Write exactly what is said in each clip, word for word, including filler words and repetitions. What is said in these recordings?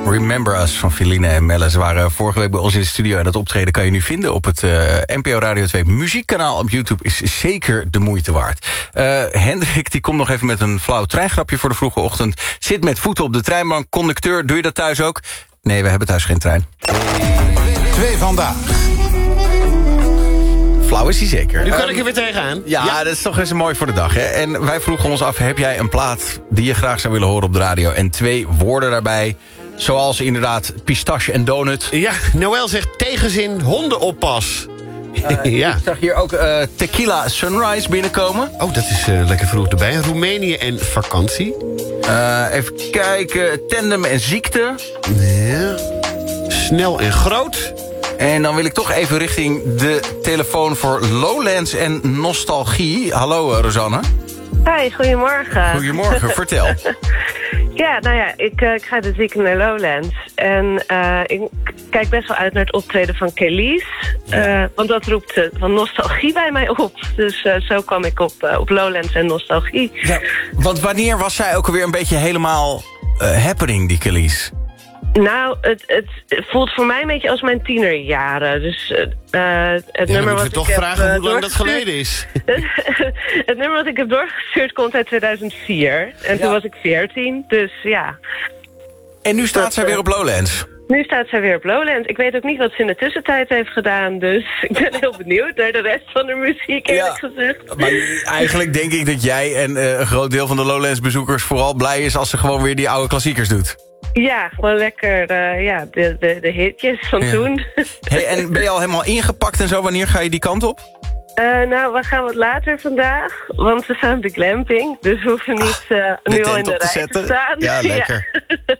Remember Us van Feline en Melle. Ze waren vorige week bij ons in de studio. En dat optreden kan je nu vinden op het uh, N P O Radio twee muziekkanaal op YouTube. Is zeker de moeite waard. Uh, Hendrik die komt nog even met een flauw treingrapje voor de vroege ochtend. Zit met voeten op de treinbank. Conducteur, doe je dat thuis ook? Nee, we hebben thuis geen trein. Twee vandaag. Flauw is hij zeker. Nu kan um, ik er weer tegenaan. Ja, ja, dat is toch eens mooi voor de dag. Hè? En wij vroegen ons af, heb jij een plaat die je graag zou willen horen op de radio? En twee woorden daarbij, zoals inderdaad pistache en donut. Ja, Noël zegt tegenzin hondenoppas. Uh, ja. Ik zag hier ook uh, Tequila Sunrise binnenkomen. Oh, dat is uh, lekker vroeg erbij. Roemenië en vakantie. Uh, even kijken, tandem en ziekte. Ja. Snel en groot. En dan wil ik toch even richting de telefoon voor Lowlands en nostalgie. Hallo, uh, Rosanne. Hi, goedemorgen. Goedemorgen, vertel. Ja, nou ja, ik, uh, ik ga dit weekend naar Lowlands. En uh, ik kijk best wel uit naar het optreden van Kelis. Uh, want dat roept uh, van nostalgie bij mij op. Dus uh, zo kwam ik op, uh, op Lowlands en nostalgie. Ja, want wanneer was zij ook alweer een beetje helemaal uh, happening, die Kelis? Nou, het, het voelt voor mij een beetje als mijn tienerjaren. Dus uh, het ja, nummer wat ik toch heb, vragen uh, hoe lang dat geleden is. Het nummer wat ik heb doorgestuurd komt uit tweeduizend vier. En ja. toen was ik veertien, dus ja. En nu staat dat, zij weer op Lowlands. Nu staat zij weer op Lowlands. Ik weet ook niet wat ze in de tussentijd heeft gedaan. Dus ik ben heel benieuwd naar de rest van de muziek, eerlijk ja, gezegd. Maar eigenlijk denk ik dat jij en uh, een groot deel van de Lowlands-bezoekers vooral blij is als ze gewoon weer die oude klassiekers doet. Ja, gewoon lekker uh, ja, de, de, de hitjes van ja. toen. Hey, en ben je al helemaal ingepakt en zo? Wanneer ga je die kant op? Uh, nou, we gaan wat later vandaag, want we staan op de glamping. Dus we hoeven niet uh, ah, nu al in de rij zetten. te staan. Ja, lekker. Ja.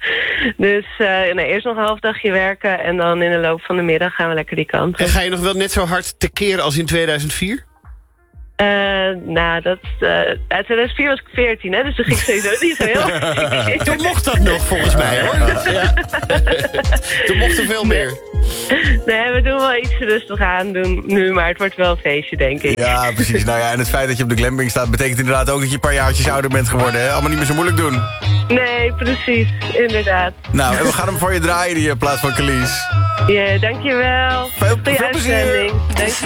Dus uh, nee, eerst nog een half dagje werken en dan in de loop van de middag gaan we lekker die kant op. En ga je nog wel net zo hard tekeer als in tweeduizend vier? Uh, nou, dat, uh, uit tweeduizend vier was ik veertien, hè, dus toen ging ik sowieso niet zo heel... Toen mocht dat nog, volgens mij, hoor. Ja. Toen mocht er veel meer. Nee, we doen wel iets rustig aan doen nu, maar het wordt wel een feestje, denk ik. Ja, precies. Nou ja, en het feit dat je op de glamping staat betekent inderdaad ook dat je een paar jaartjes ouder bent geworden, hè? Allemaal niet meer zo moeilijk doen. Nee, precies. Inderdaad. Nou, en we gaan hem voor je draaien, die plaat van Kelis. Ja, dankjewel. Veel, veel plezier. Dank